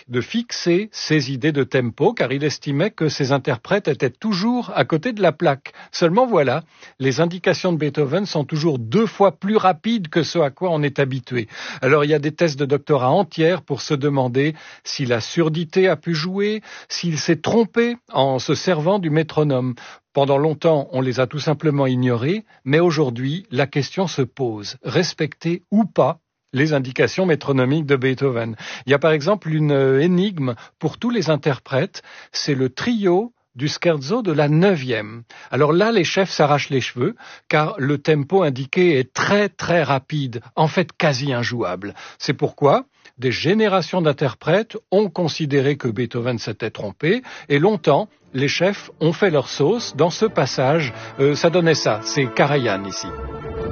de fixer ses idées de tempo, car il estimait que ses interprètes étaient toujours à côté de la plaque. Seulement voilà, les indications de Beethoven sont toujours 2 fois plus rapides que ce à quoi on est habitué. Alors il y a des thèses de doctorat entières pour se demander si la surdité a pu jouer, s'il s'est trompé en se servant du métronome. Pendant longtemps, on les a tout simplement ignorés, mais aujourd'hui, la question se pose. Respecter ou pas les indications métronomiques de Beethoven. Il y a par exemple une énigme pour tous les interprètes, c'est le trio du scherzo de la 9e. Alors là, les chefs s'arrachent les cheveux, car le tempo indiqué est très très rapide, en fait quasi injouable. C'est pourquoi des générations d'interprètes ont considéré que Beethoven s'était trompé, et longtemps, les chefs ont fait leur sauce dans ce passage. Ça donnait ça, c'est Karajan ici.